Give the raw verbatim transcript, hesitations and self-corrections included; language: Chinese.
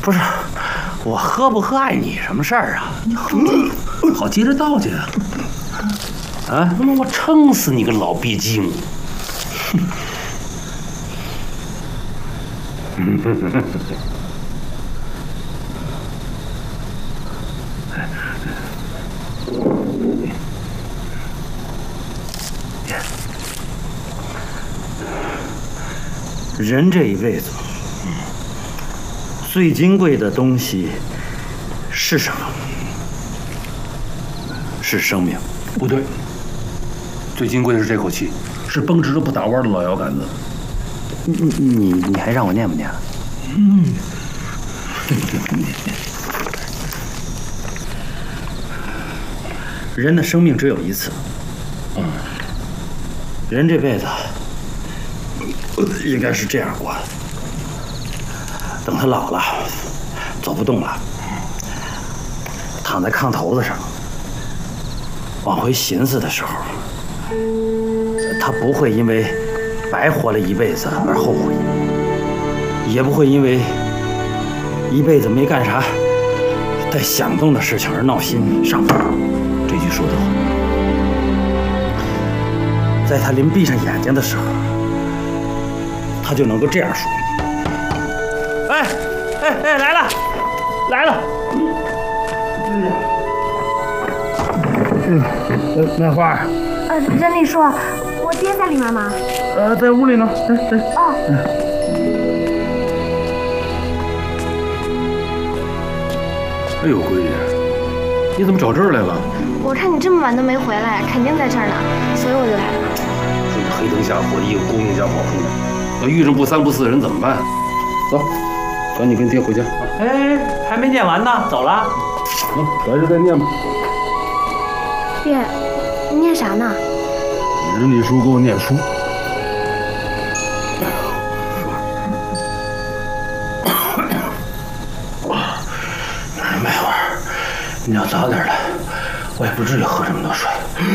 不是，我喝不喝碍你什么事儿啊？你喝，好接着倒去啊！啊，他妈我撑死你个老逼精！人这一辈子，最金贵的东西是什么？是生命。 不对，最金贵的是这口气，是绷直了不打弯的老摇杆子。 你你你还让我念不念？ 嗯。 人的生命只有一次。嗯。人这辈子应该是这样过的：等他老了，走不动了，躺在炕头子上，往回寻思的时候，他不会因为白活了一辈子而后悔，也不会因为一辈子没干啥带响动的事情而闹心上火。 这句说得好。 在他临闭上眼睛的时候，他就能够这样说：“哎，哎哎，来了，来了。”嗯，呃，那花儿。 呃，任丽叔，我爹在里面吗？ 呃，在屋里呢。对对。 哦。嗯。 哎呦，闺女，你怎么找这儿来了？ 我看你这么晚都没回来，肯定在这儿呢，所以我就来了。 说你黑灯瞎火的，一个公命家保护，要遇上不三不四的人怎么办？走，赶紧跟爹回家。 哎，还没念完呢，走了。 行，来这再念吧。 爹，你念啥呢？ 人李叔给我念书。 麦花，你要早点来，我也不至于喝这么多水。